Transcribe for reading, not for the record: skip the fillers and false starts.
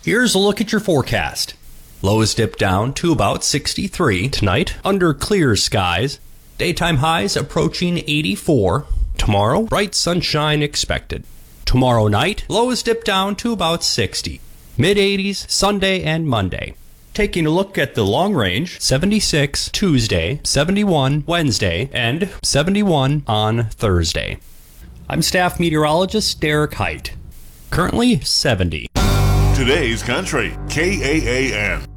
Here's a look at your forecast. Lows dip down to about 63 tonight under clear skies. Daytime highs approaching 84. Tomorrow, bright sunshine expected. Tomorrow night, lows dip down to about 60. Mid-80s Sunday and Monday. Taking a look at the long range, 76 Tuesday, 71 Wednesday, and 71 on Thursday. I'm staff meteorologist Derek Height. Currently 70. Today's Country, KAAN.